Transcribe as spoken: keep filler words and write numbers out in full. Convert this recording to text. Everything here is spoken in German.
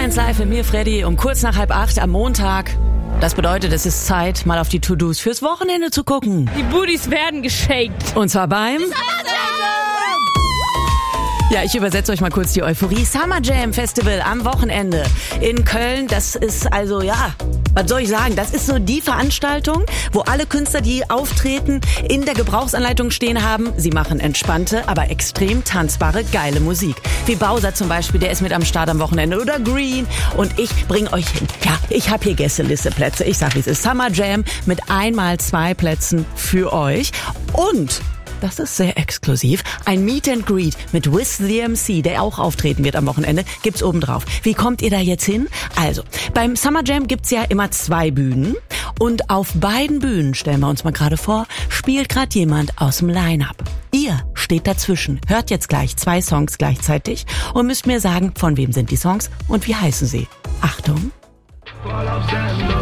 eins Live mit mir, Freddy, um kurz nach halb acht am Montag. Das bedeutet, es ist Zeit, mal auf die To-Dos fürs Wochenende zu gucken. Die Booties werden geshakt. Und zwar beim... Ja, ich übersetze euch mal kurz die Euphorie. Summer Jam Festival am Wochenende in Köln. Das ist also, ja, was soll ich sagen? Das ist so die Veranstaltung, wo alle Künstler, die auftreten, in der Gebrauchsanleitung stehen haben. Sie machen entspannte, aber extrem tanzbare, geile Musik. Wie Bowser zum Beispiel, der ist mit am Start am Wochenende. Oder Green. Und ich bring euch hin. Ja, ich habe hier Gästeliste-Plätze. Ich sag, wie es ist. Summer Jam mit einmal zwei Plätzen für euch. Und... das ist sehr exklusiv. Ein Meet and Greet mit Wiz the M C, der auch auftreten wird am Wochenende, gibt's obendrauf. Wie kommt ihr da jetzt hin? Also, beim Summer Jam gibt's ja immer zwei Bühnen. Und auf beiden Bühnen, stellen wir uns mal gerade vor, spielt gerade jemand aus dem Line-Up. Ihr steht dazwischen, hört jetzt gleich zwei Songs gleichzeitig und müsst mir sagen, von wem sind die Songs und wie heißen sie. Achtung!